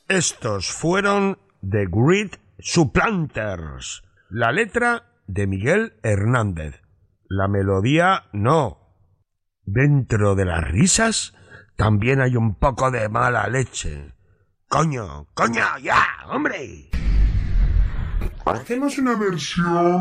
Estos fueron The Great Supplanters. La letra de Miguel Hernández. La melodía no. Dentro de las risas también hay un poco de mala leche. ¡Coño, ya, hombre! Hacemos una versión